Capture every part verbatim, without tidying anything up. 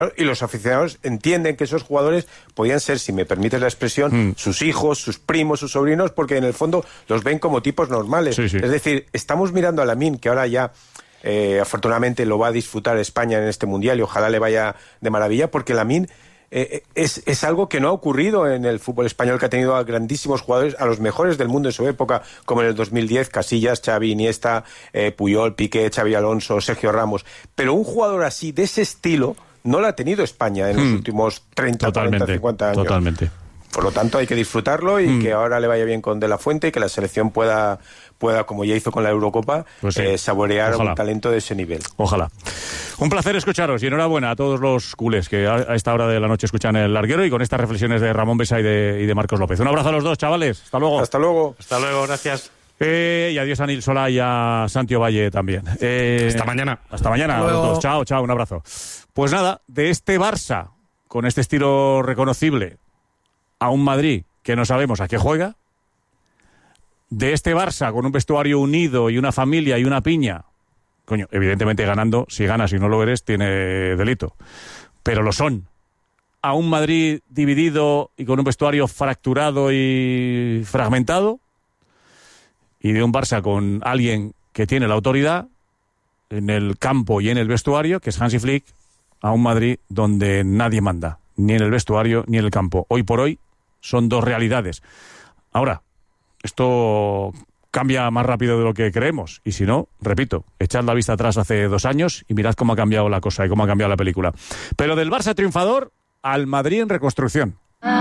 Y los aficionados entienden que esos jugadores podían ser, si me permites la expresión, mm. sus hijos, sus primos, sus sobrinos, porque en el fondo los ven como tipos normales. Sí, sí. Es decir, estamos mirando a Lamine, que ahora ya eh, afortunadamente lo va a disfrutar España en este Mundial y ojalá le vaya de maravilla, porque Lamine eh, es, es algo que no ha ocurrido en el fútbol español, que ha tenido a grandísimos jugadores, a los mejores del mundo en su época, como en el dos mil diez, Casillas, Xavi, Iniesta, eh, Puyol, Piqué, Xavi Alonso, Sergio Ramos. Pero un jugador así, de ese estilo, no lo ha tenido España en los hmm. últimos treinta, cuarenta, cincuenta años. Totalmente. Por lo tanto, hay que disfrutarlo y hmm. que ahora le vaya bien con De La Fuente y que la selección pueda, pueda como ya hizo con la Eurocopa, pues sí. eh, saborear Ojalá. un talento de ese nivel. Ojalá. Un placer escucharos y enhorabuena a todos los culés que a esta hora de la noche escuchan El Larguero y con estas reflexiones de Ramón Besa y de, y de Marcos López. Un abrazo a los dos, chavales. Hasta luego. Hasta luego. Hasta luego, gracias. Eh, y adiós a Nil Solá y a Santi Valle también. Eh, hasta mañana. Hasta mañana. Hasta los dos. Chao, chao, un abrazo. Pues nada, de este Barça, con este estilo reconocible, a un Madrid que no sabemos a qué juega, de este Barça con un vestuario unido y una familia y una piña, coño, evidentemente ganando, si ganas y no lo eres, tiene delito, pero lo son, a un Madrid dividido y con un vestuario fracturado y fragmentado, y de un Barça con alguien que tiene la autoridad en el campo y en el vestuario, que es Hansi Flick, a un Madrid donde nadie manda, ni en el vestuario ni en el campo. Hoy por hoy son dos realidades. Ahora, esto cambia más rápido de lo que creemos, y si no, repito, echad la vista atrás hace dos años y mirad cómo ha cambiado la cosa y cómo ha cambiado la película. Pero del Barça triunfador al Madrid en reconstrucción.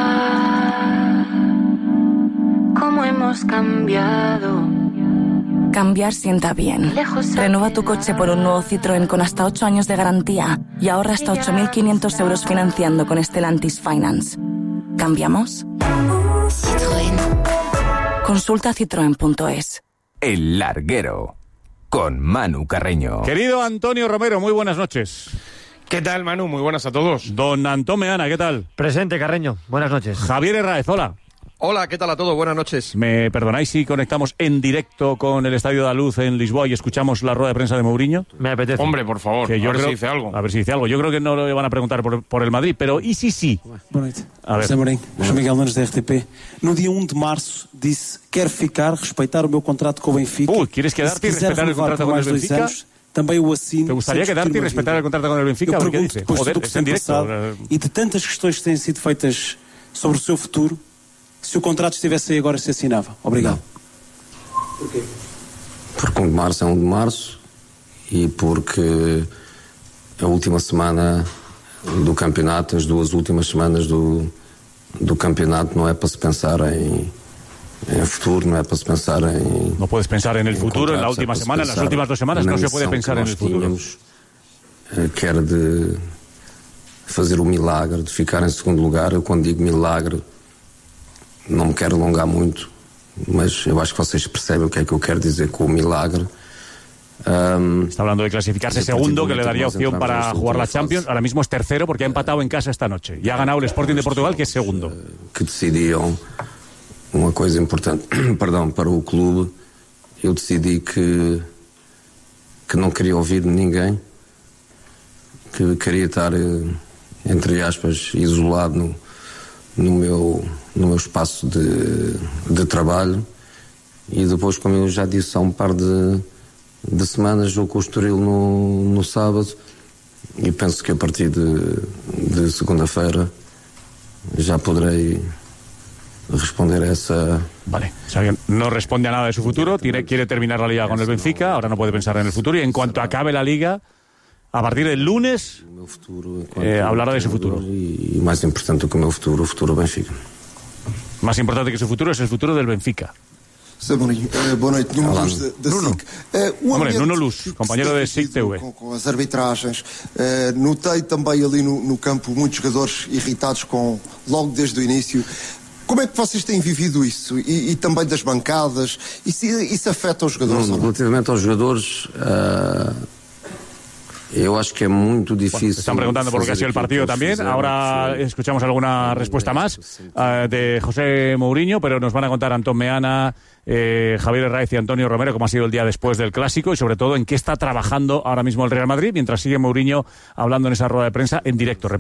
¿Cómo hemos cambiado? Cambiar sienta bien. Renueva tu coche por un nuevo Citroën con hasta ocho años de garantía y ahorra hasta ocho mil quinientos euros financiando con Stellantis Finance. ¿Cambiamos? Citroën. Consulta citroen punto es. El Larguero, con Manu Carreño. Querido Antonio Romero, muy buenas noches. ¿Qué tal, Manu? Muy buenas a todos. Don Antón Meana, ¿qué tal? Presente, Carreño. Buenas noches. Javier Herráez, hola. Hola, ¿qué tal a todos? Buenas noches. ¿Me perdonáis si conectamos en directo con el Estadio da Luz en Lisboa y escuchamos la rueda de prensa de Mourinho? Me apetece. Hombre, por favor, que yo a ver creo, si dice algo. A ver si dice algo. Yo creo que no lo van a preguntar por, por el Madrid, pero ¿y si sí? Boa noite. José Mourinho, João Miguel Nunes da R T P. No dia um de março disse: quero ficar, respeitar o meu contrato com o Benfica. Uy, ¿quieres quedarte y respetar el contrato con el Benfica? Também o assino. ¿Te gustaría quedarte y respetar el contrato con el Benfica? Eu ¿Qué dice? Joder, es en directo. E de tantas questões que têm sido feitas sobre o seu futuro, se o contrato estivesse aí agora, se assinava. Obrigado. Porquê? Porque um de março é um de março e porque a última semana do campeonato, as duas últimas semanas do, do campeonato, não é para se pensar em, em futuro, não é para se pensar em... No puedes pensar en el futuro, en la última semana, en las últimas dos semanas no se puede pensar en el futuro. Tínhamos, quer de fazer o milagre de ficar em segundo lugar. Eu, quando digo milagre, não me quero alongar muito, mas eu acho que vocês percebem o que é que eu quero dizer com o milagre. Um, Está hablando de clasificarse segundo, que le daría opción para jugar la Champions. Ahora mismo es tercero porque ha empatado en casa esta noche y ha ganado el Sporting de Portugal, que es segundo. Que decidiam uma coisa importante, perdão, para o clube. Eu decidi que que não queria ouvir de ninguém, que queria estar, entre aspas, isolado no, no meu no meu espaço de, de trabalho, e depois, como eu já disse há um par de, de semanas, jogo com o Estoril no, no sábado, e penso que a partir de, de segunda-feira já poderei responder a esa... Vale, o sea, no responde a nada de su futuro, tiene, quiere terminar la Liga con el Benfica, ahora no puede pensar en el futuro, y en cuanto acabe la Liga, a partir del lunes, eh, hablará de su futuro. E mais importante do que o meu futuro, o futuro do Benfica. Más importante que su futuro es el futuro del Benfica. Uh, boa noite, Nuno Luz da Nuno. SIC. Uh, Hombre, Nuno Luz, compañero de SIC T V. Com, com as arbitragens, uh, notei também ali no, no campo muitos jogadores irritados com, logo desde o início. Como é que vocês têm vivido isso? E, e também das bancadas? Isso, isso afeta os jogadores? Não, relativamente aos jogadores, uh, Eu acho que é muito difícil. Bueno, están preguntando por lo que ha sido el partido también. Ahora escuchamos alguna respuesta más uh, de José Mourinho, pero nos van a contar Antón Meana, eh, Javier Herraiz y Antonio Romero cómo ha sido el día después del Clásico y sobre todo en qué está trabajando ahora mismo el Real Madrid mientras sigue Mourinho hablando en esa rueda de prensa en directo.